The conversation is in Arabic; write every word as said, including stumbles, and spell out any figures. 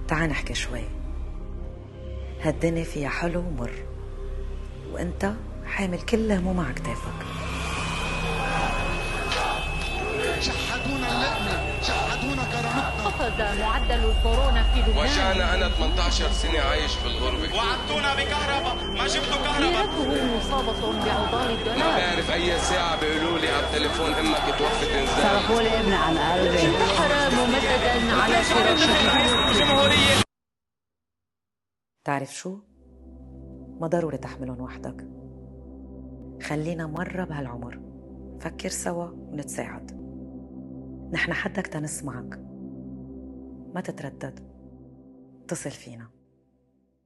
تعال نحكي شوي. هالدنيا فيها حلو ومر، وانت حامل كل هموم على كتافك. شحدونا اللقمة، شحدونا كرامتنا. قفز معدل الكورونا في لبنان. وجعنا أنا ثمانية عشر سنة عايش في الغربة. وعدتونا بكهرباء، ما جبتوا كهرباء. ميراثه مصابة بعضال الدولار. ما بعرف أي ساعة بيقولوا لي على التليفون أمك توفت إنزال. صرفوا لي ابن عن قلبي. انتحر ممددا على فراشه. تعرف شو؟ ما ضروري تحملهم وحدك. خلينا مرة بهالعمر فكر سوا ونتساعد. نحن حدك تنسمعك، ما تتردد، اتصل فينا.